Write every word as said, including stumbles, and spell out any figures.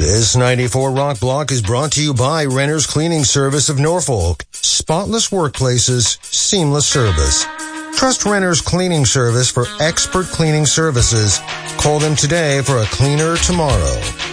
This ninety-four Rock Block is brought to you by Renter's Cleaning Service of Norfolk. Spotless workplaces, seamless service. Trust Renter's Cleaning Service for expert cleaning services. Call them today for a cleaner tomorrow.